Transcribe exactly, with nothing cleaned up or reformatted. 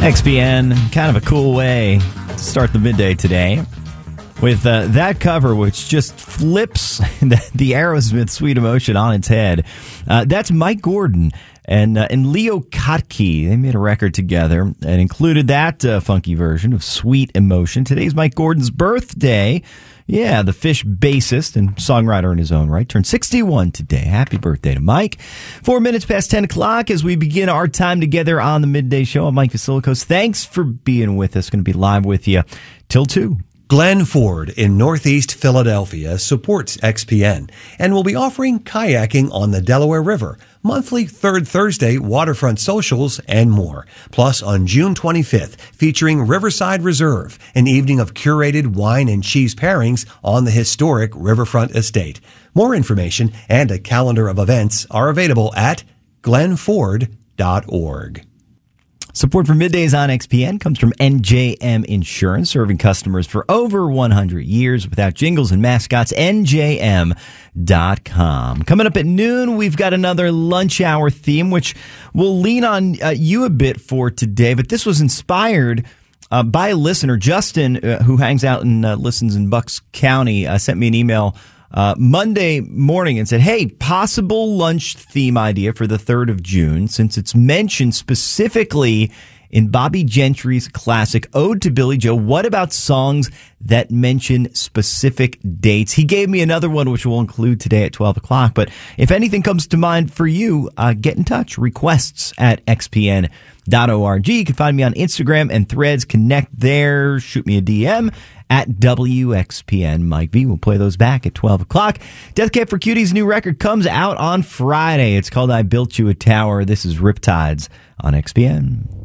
X P N, kind of a cool way to start the midday today with uh, that cover, which just flips the Aerosmith Sweet Emotion on its head. Uh, that's Mike Gordon and uh, and Leo Kottke. They made a record together and included that uh, funky version of Sweet Emotion. Today's Mike Gordon's birthday. Yeah, the Fish bassist and songwriter in his own right turned sixty-one today. Happy birthday to Mike. Four minutes past ten o'clock as we begin our time together on the Midday Show. I'm Mike Vasilikos. Thanks for being with us. Going to be live with you till two. Glenn Ford in Northeast Philadelphia supports X P N and will be offering kayaking on the Delaware River, monthly third Thursday waterfront socials, and more. Plus, on June twenty-fifth, featuring Riverside Reserve, an evening of curated wine and cheese pairings on the historic Riverfront Estate. More information and a calendar of events are available at glen ford dot org. Support for Middays on X P N comes from N J M Insurance, serving customers for over one hundred years without jingles and mascots. N J M dot com. Coming up at noon, we've got another lunch hour theme, which we'll lean on uh, you a bit for today. But this was inspired uh, by a listener, Justin, uh, who hangs out and uh, listens in Bucks County, uh, sent me an email Uh, Monday morning and said, hey, possible lunch theme idea for the third of June, since it's mentioned specifically in Bobby Gentry's classic Ode to Billie Joe. What about songs that mention specific dates? He gave me another one, which we'll include today at twelve o'clock. But if anything comes to mind for you, uh, get in touch. Requests at x p n dot org. You can find me on Instagram and Threads. Connect there. Shoot me a D M at W X P N. Mike V will play those back at twelve o'clock. Death Cab for Cutie's new record comes out on Friday. It's called I Built You a Tower. This is Riptides on X P N.